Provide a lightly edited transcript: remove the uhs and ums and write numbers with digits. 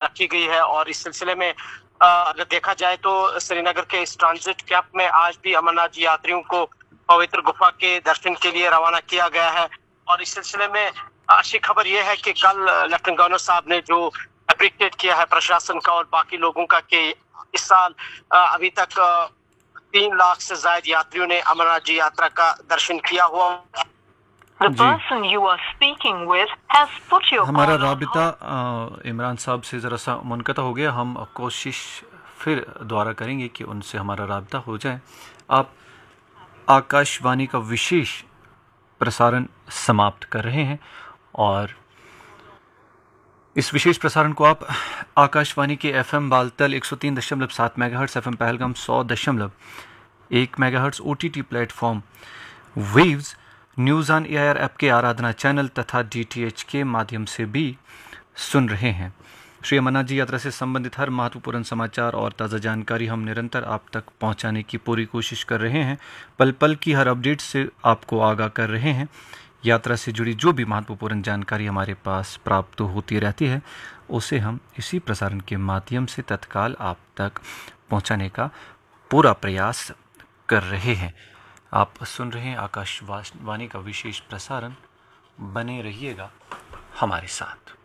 रखी गई है। और इस सिलसिले में अगर देखा जाए तो श्रीनगर के इस ट्रांजिट कैंप में आज भी अमरनाथ जी यात्रियों को पवित्र गुफा के दर्शन के लिए रवाना किया गया है। और इस सिलसिले में अच्छी खबर यह है कि कल लेफ्टिनेंट गवर्नर साहब ने जो अप्रिशिएट किया है प्रशासन का और बाकी लोगों का कि इस साल अभी तक 3 लाख से ज्यादा यात्रियों ने अमरनाथ जी यात्रा का दर्शन किया हुआ। हमारा राबिता इमरान साहब से ज़रा सा मुनक़ता हो गया। हम कोशिश फिर दोबारा करेंगे कि उनसे हमारा राबिता हो जाए। आप आकाशवाणी का विशेष प्रसारण समाप्त कर रहे हैं और इस विशेष प्रसारण को आप आकाशवाणी के FM Baltal 103.7 megahertz, FM Pahalgam 100.1 megahertz, OTT platform waves, news on air app के आराधना चैनल तथा DTH के माध्यम से भी सुन रहे हैं। श्री अमरनाथ जी यात्रा से संबंधित हर महत्वपूर्ण समाचार और ताज़ा जानकारी हम निरंतर आप तक पहुंचाने की पूरी कोशिश कर रहे हैं। पल पल की हर अपडेट से आपको आगाह कर रहे हैं। यात्रा से जुड़ी जो भी महत्वपूर्ण जानकारी हमारे पास प्राप्त होती रहती है उसे हम इसी प्रसारण के माध्यम से तत्काल आप तक पहुंचाने का पूरा प्रयास कर रहे हैं। आप सुन रहे हैं आकाशवाणी का विशेष प्रसारण। बने रहिएगा हमारे साथ।